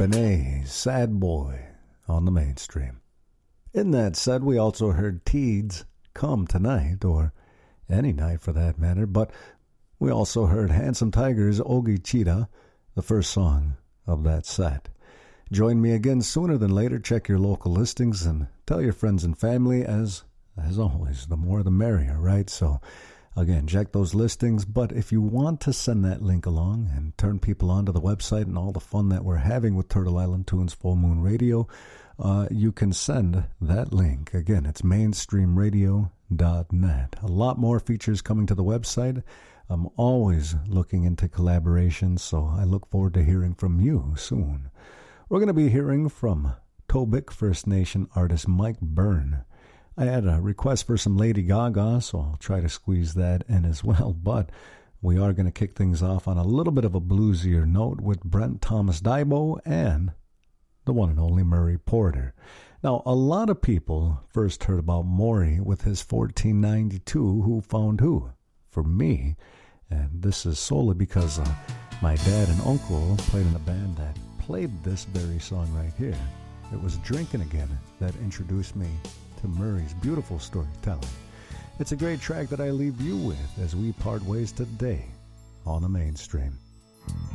Benet, Sad Boy, on the mainstream. In that set, we also heard Teeds, Come Tonight, or any night for that matter, but we also heard Handsome Tiger's Ogie Cheetah, the first song of that set. Join me again sooner than later. Check your local listings and tell your friends and family. As always, the more the merrier, right? So, again, check those listings. But if you want to send that link along and turn people onto the website and all the fun that we're having with Turtle Island Tunes Full Moon Radio, you can send that link. Again, it's mainstreamradio.net. A lot more features coming to the website. I'm always looking into collaborations, so I look forward to hearing from you soon. We're going to be hearing from Tobic First Nation artist Mike Byrne. I had a request for some Lady Gaga, so I'll try to squeeze that in as well, but we are going to kick things off on a little bit of a bluesier note with Brent Thomas Daibo and the one and only Murray Porter. Now, a lot of people first heard about Maury with his 1492 Who Found Who. For me, and this is solely because my dad and uncle played in a band that played this very song right here. It was Drinkin' Again that introduced me to Murray's beautiful storytelling. It's a great track that I leave you with as we part ways today on the mainstream.